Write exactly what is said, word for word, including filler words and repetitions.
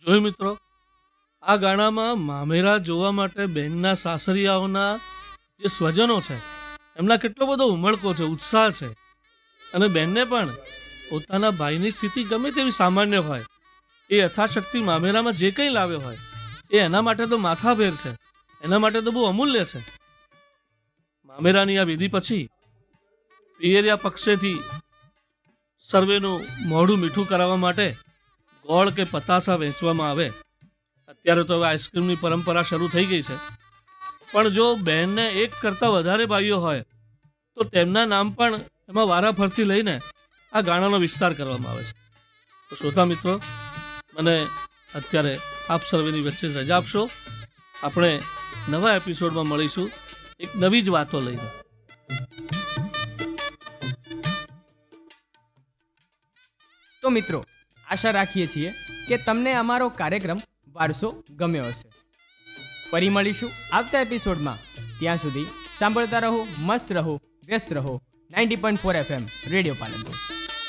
જોયું મિત્રો, આ ગાણામાં મામેરા જોવા માટે બહેનના સાસરિયાઓના જે સ્વજનો છે એમના કેટલો બધો ઉમળકો છે, ઉત્સાહ છે. અને બહેનને પણ પોતાના ભાઈની સ્થિતિ ગમે તેવી સામાન્ય હોય, એ યથાશક્તિ મામેરામાં જે કંઈ લાવ્યો હોય એ એના માટે તો માથાભેર છે, એના માટે તો બહુ અમૂલ્ય છે. મામેરાની આ વિધિ પછી પિયરિયા પક્ષેથી સર્વેનું મોઢું મીઠું કરાવવા માટે ગોળ કે પતાસા વેચવામાં આવે. અત્યારે તો હવે આઈસ્ક્રીમની પરંપરા શરૂ થઈ ગઈ છે, પણ જો બહેનને એક કરતાં વધારે ભાઈઓ હોય તો તેમના નામ પણ એમાં વારાફરતી લઈને આ ગાણાનો વિસ્તાર કરવામાં આવે છે. તો શ્રોતા મિત્રો, મને અત્યારે આપ સર્વેની વચ્ચે રજા આપશો. આપણે નવા એપિસોડમાં મળીશું એક નવી જ વાતો લઈને. તો મિત્રો, આશા રાખીએ છીએ કે તમને અમારો કાર્યક્રમ વારસો ગમ્યો હશે. ફરી મળીશું આવતા એપિસોડમાં. ત્યાં સુધી સાંભળતા રહો, મસ્ત રહો, વ્યસ્ત રહો. Ninety point four F M radio Palanpur.